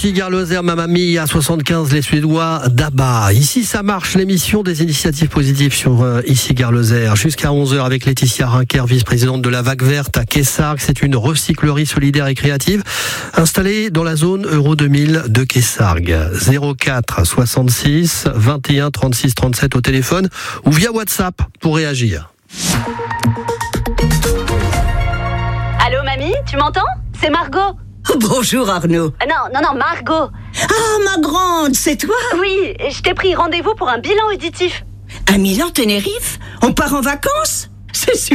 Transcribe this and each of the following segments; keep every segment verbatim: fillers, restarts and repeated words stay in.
Gare Lozère, Mamma Mia, soixante-quinze, les Suédois d'Abba. Ici, ça marche, l'émission des initiatives positives sur euh, Ici Gare Lozère. Jusqu'à onze heures avec Laetitia Rinquer, vice-présidente de la Vague Verte à Kessargues. C'est une recyclerie solidaire et créative installée dans la zone Euro deux mille de Kessargues. zéro quatre soixante-six vingt et un trente-six trente-sept au téléphone ou via WhatsApp pour réagir. Allô, mamie, tu m'entends ? C'est Margot. Bonjour Arnaud. Euh, non, non, non, Margot. Ah, ma grande, c'est toi ? Oui, je t'ai pris rendez-vous pour un bilan auditif. À Milan, Tenerife ? On part en vacances ? C'est super !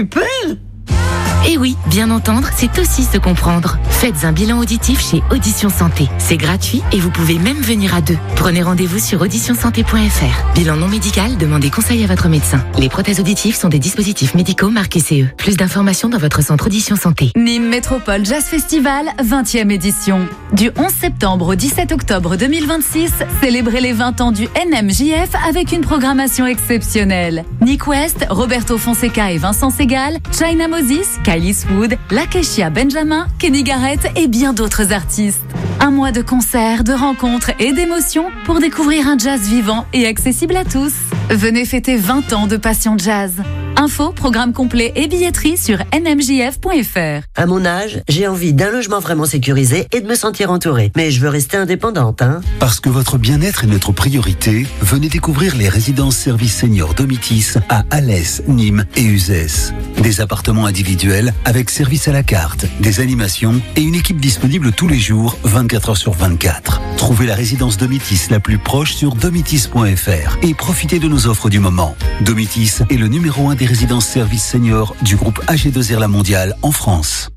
Et oui, bien entendre, c'est aussi se comprendre. Faites un bilan auditif chez Audition Santé. C'est gratuit et vous pouvez même venir à deux. Prenez rendez-vous sur audition santé point f r. Bilan non médical, demandez conseil à votre médecin. Les prothèses auditives sont des dispositifs médicaux marqués C E. Plus d'informations dans votre centre Audition Santé. Nîmes Métropole Jazz Festival, vingtième édition. Du onze septembre au dix-sept octobre deux mille vingt-six, célébrez les vingt ans du N M J F avec une programmation exceptionnelle. Nick West, Roberto Fonseca et Vincent Segal, China Moses, Kylie Swood, Lakeshia Benjamin, Kenny Garrett et bien d'autres artistes. Un mois de concerts, de rencontres et d'émotions pour découvrir un jazz vivant et accessible à tous. Venez fêter vingt ans de passion jazz. Info, programme complet et billetterie sur n m j f point f r. À mon âge, j'ai envie d'un logement vraiment sécurisé et de me sentir entourée. Mais je veux rester indépendante, hein. Parce que votre bien-être est notre priorité, venez découvrir les résidences services seniors Domitis à Alès, Nîmes et Uzès. Des appartements individuels avec service à la carte, des animations et une équipe disponible tous les jours, vingt-quatre heures sur vingt-quatre. Trouvez la résidence Domitis la plus proche sur domitis point f r et profitez de nos offres du moment. Domitis est le numéro un des résidences services seniors du groupe A G deux R La Mondiale en France.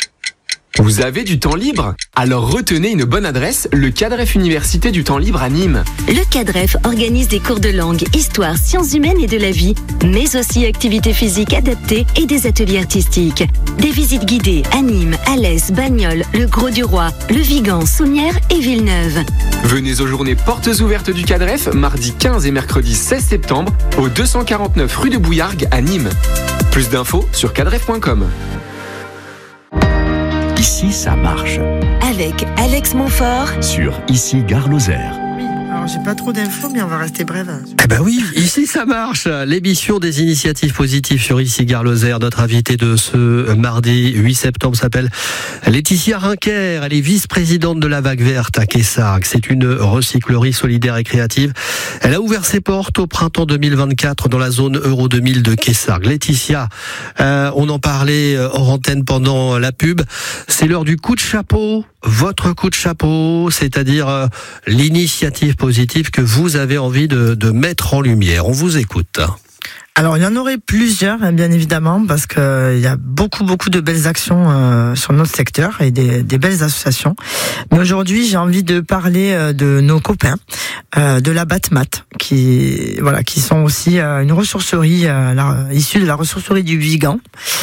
Vous avez du temps libre ? Alors retenez une bonne adresse, le CADREF Université du temps libre à Nîmes. Le CADREF organise des cours de langue, histoire, sciences humaines et de la vie, mais aussi activités physiques adaptées et des ateliers artistiques. Des visites guidées à Nîmes, Alès, Bagnoles, le Grau-du-Roi, le Vigan, Soumières et Villeneuve. Venez aux journées portes ouvertes du CADREF, mardi quinze et mercredi seize septembre, au deux cent quarante-neuf rue de Bouillargues à Nîmes. Plus d'infos sur cadref point com. Ici, ça marche. Avec Alex Montfort sur Ici Gare Lozère. Alors, j'ai pas trop d'infos, mais on va rester brève. Eh ben oui, ici ça marche. L'émission des initiatives positives sur Ici Gare Lozère. Notre invitée de ce mardi huit septembre s'appelle Laetitia Rinquer. Elle est vice-présidente de la Vague Verte à Kessargues. C'est une recyclerie solidaire et créative. Elle a ouvert ses portes au printemps deux mille vingt-quatre dans la zone Euro deux mille de Kessargues. Laetitia, euh, on en parlait hors antenne pendant la pub. C'est l'heure du coup de chapeau. Votre coup de chapeau, c'est-à-dire euh, l'initiative positive que vous avez envie de, de mettre en lumière. On vous écoute. Alors, il y en aurait plusieurs, hein, bien évidemment, parce que euh, il y a beaucoup, beaucoup de belles actions euh, sur notre secteur et des, des belles associations. Mais aujourd'hui, j'ai envie de parler euh, de nos copains euh, de la Batmat, qui voilà, qui sont aussi euh, une ressourcerie euh, la, issue de la ressourcerie du Vigan,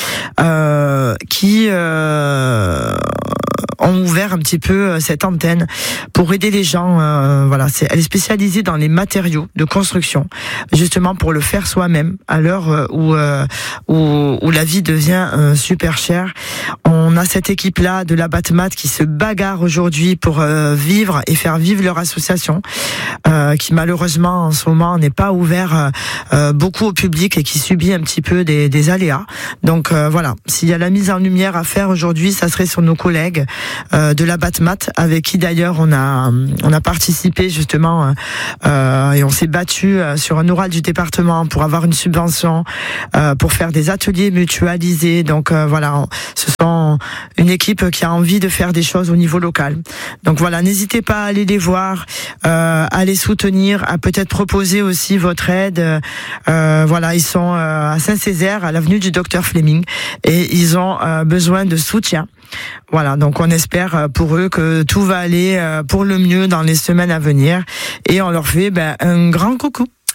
euh, qui euh, ont ouvert un petit peu cette antenne pour aider les gens. Euh, voilà, c'est, elle est spécialisée dans les matériaux de construction, justement pour le faire soi-même à l'heure où euh, où, où la vie devient euh, super chère. On a cette équipe-là de la Batmat qui se bagarre aujourd'hui pour euh, vivre et faire vivre leur association, euh, qui malheureusement en ce moment n'est pas ouvert euh, beaucoup au public et qui subit un petit peu des, des aléas. Donc euh, voilà, s'il y a la mise en lumière à faire aujourd'hui, ça serait sur nos collègues Euh, de la Batmat, avec qui d'ailleurs on a on a participé justement euh, et on s'est battu euh, sur un oral du département pour avoir une subvention euh, pour faire des ateliers mutualisés. Donc euh, voilà, on, ce sont une équipe qui a envie de faire des choses au niveau local. Donc voilà, n'hésitez pas à aller les voir, euh, à les soutenir, à peut-être proposer aussi votre aide. Euh, voilà, ils sont euh, à Saint-Césaire, à l'avenue du Docteur Fleming, et ils ont euh, besoin de soutien. Voilà, donc on espère pour eux que tout va aller pour le mieux dans les semaines à venir, et on leur fait ben, un grand coucou.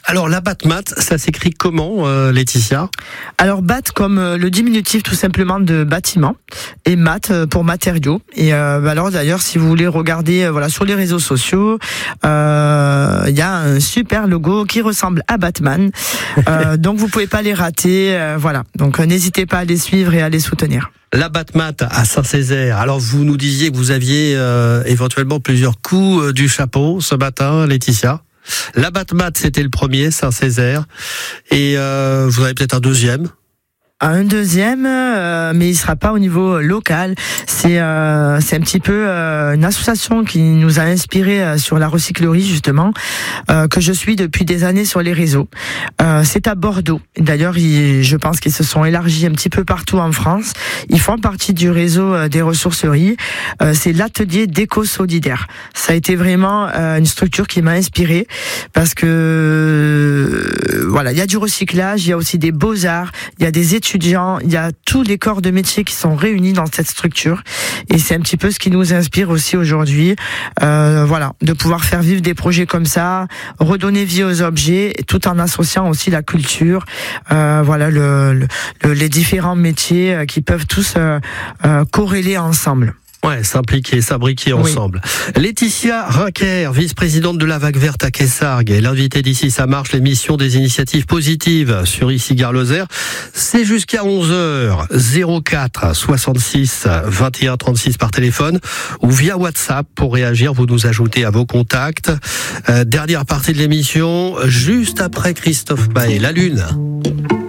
Alors la Batmat, ça s'écrit comment, euh, Laetitia? Alors bat comme euh, le diminutif tout simplement de bâtiment et mat euh, pour matériaux. Et euh, alors d'ailleurs, si vous voulez regarder euh, voilà sur les réseaux sociaux, il euh, y a un super logo qui ressemble à Batman. Euh, donc vous pouvez pas les rater. Euh, voilà. Donc euh, n'hésitez pas à les suivre et à les soutenir. La Batmat à Saint-Césaire. Alors vous nous disiez que vous aviez euh, éventuellement plusieurs coups euh, du chapeau ce matin, Laetitia. La Batmat, c'était le premier, Saint-Césaire. Et euh, vous avez peut-être un deuxième? Un deuxième, euh, mais il sera pas au niveau local. C'est euh, c'est un petit peu euh, une association qui nous a inspiré euh, sur la recyclerie justement, euh, que je suis depuis des années sur les réseaux. Euh, c'est à Bordeaux. D'ailleurs, ils, je pense qu'ils se sont élargis un petit peu partout en France. Ils font partie du réseau euh, des ressourceries. Euh, c'est l'atelier d'éco-solidaire. Ça a été vraiment euh, une structure qui m'a inspiré parce que euh, voilà, il y a du recyclage, il y a aussi des beaux-arts, il y a des études étudiants, il y a tous les corps de métier qui sont réunis dans cette structure et c'est un petit peu ce qui nous inspire aussi aujourd'hui, euh, voilà, de pouvoir faire vivre des projets comme ça, redonner vie aux objets, tout en associant aussi la culture, euh, voilà, le, le, les différents métiers qui peuvent tous euh, euh, corréler ensemble. Ouais, s'impliquer, s'abriquer Oui. ensemble. Laetitia Rinquer, vice-présidente de la Vague Verte à Kessargues, est l'invitée d'Ici ça marche, l'émission des initiatives positives sur Ici Gare Lozère. C'est jusqu'à onze heures, zéro quatre soixante-six vingt et un trente-six par téléphone ou via WhatsApp pour réagir. Vous nous ajoutez à vos contacts. Euh, dernière partie de l'émission, juste après Christophe Maé, La Lune.